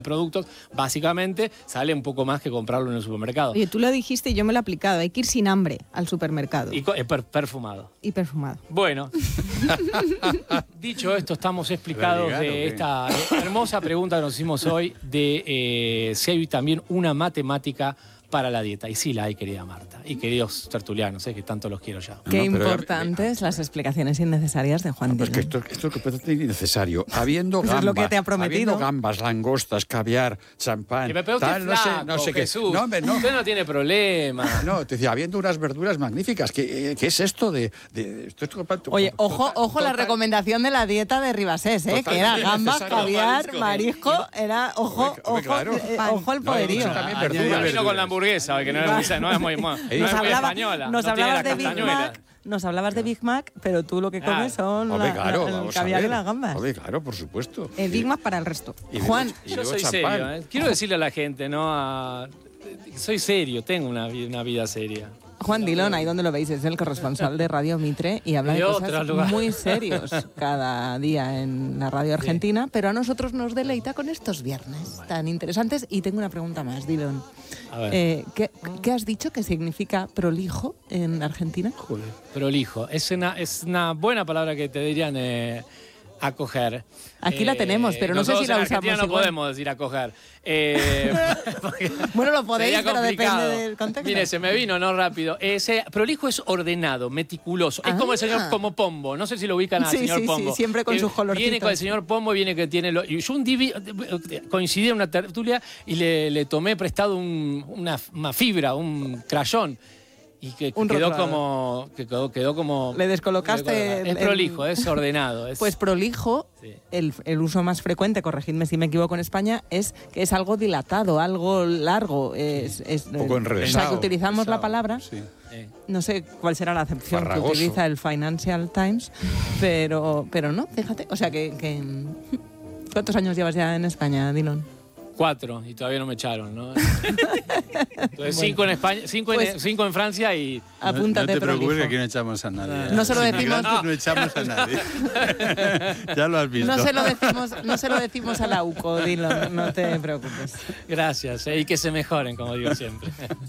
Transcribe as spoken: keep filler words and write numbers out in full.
productos, básicamente sale un poco más que comprarlo en el supermercado. Oye, tú lo dijiste y yo me lo he aplicado. Hay que ir sin hambre al supermercado. Y eh, per perfumado. Y perfumado. Bueno, dicho esto, estamos explicados de esta hermosa pregunta que nos hicimos hoy de eh, si hay también una matemática para la dieta. Y sí la hay, querida Marta. Y queridos tertulianos, eh, que tanto los quiero ya. Qué No, pero, importantes eh, las explicaciones innecesarias de Juan no, Dillon. pues que esto, esto es completamente innecesario. Habiendo Pues gambas, es lo que te ha prometido. habiendo gambas, langostas, caviar, champán, Que me pregunte tal, no sé, flaco, no sé qué. Jesús. No, hombre, no. Usted no tiene problema. No, te decía, habiendo unas verduras magníficas. ¿Qué, qué es esto de...? de esto es total- Oye, ojo, total- ojo la total- recomendación de la dieta de Ribasés, ¿eh? Que era Totalmente gambas, necesario. caviar, marisco, era, ojo, Hombre, hombre, ojo, claro. eh, ojo el No, poderío. eso también Ah, verduras, ya vino verduras. con la hamburguesa, que no es muy, no es muy, no es Nos, muy hablaba- española. nos no tiene hablabas la de Big castañuela. Mac, nos hablabas de Big Mac, pero tú lo que Claro. comes son Hombre, la- claro, la- el vamos a caviar y ver. las gambas. Hombre, claro, por supuesto. El Big Mac para el resto. Y Juan, luego- y Yo luego soy champán. serio, ¿eh? Quiero decirle a la gente, ¿no? A- soy serio, tengo una, vi- una vida seria. Juan Dillon, ahí donde lo veis, es el corresponsal de Radio Mitre y habla de, De cosas otro lugar. muy serios cada día en la radio argentina, pero a nosotros nos deleita con estos viernes tan interesantes. Y tengo una pregunta más, Dillon. A ver. Eh, ¿qué, ¿Qué has dicho que significa prolijo en Argentina? Joder, prolijo. Es una, es una buena palabra que te dirían eh, acoger. Aquí la tenemos, pero no sé si la nosotros en Argentina usamos no igual. podemos decir acoger. Eh, porque Bueno, lo podéis, sería pero complicado. depende del contexto. Mire, se me vino, no rápido. Ese prolijo es ordenado, meticuloso. Es Ah. como el señor como Pombo. No sé si lo ubican al Sí, señor sí, sí, Pombo. siempre con Que sus colorcitos. Viene con el señor Pombo, viene que tiene... Lo, y yo un día coincidí en una tertulia y le, le tomé prestado un- una, una fibra, un crayón. Y que Un quedó rotulador. como, que quedó, quedó como... Le descolocaste Es el- prolijo, es ordenado. Es, Pues prolijo, Sí. el, el uso más frecuente, corregidme si me equivoco en España, es que es algo dilatado, algo largo. Es, es, Un poco O sea, enrevesado. que utilizamos la Enrevesado, palabra, sí. eh, no sé cuál será la acepción Farragoso. que utiliza el Financial Times, pero, pero no, fíjate. O sea, que, que... ¿Cuántos años llevas ya en España, Dillon? cuatro, y todavía no me echaron, ¿no? Entonces, cinco en España, cinco, en, Pues- cinco en Francia y... Apúntate, no, no te preocupes prolijo. que aquí no echamos a nadie. No se lo Los decimos- inmigrantes no echamos a nadie. Ya lo has visto. No se lo decimos, no se lo decimos a la U C O, Dillon, no te preocupes. Gracias, eh, y que se mejoren, como digo siempre.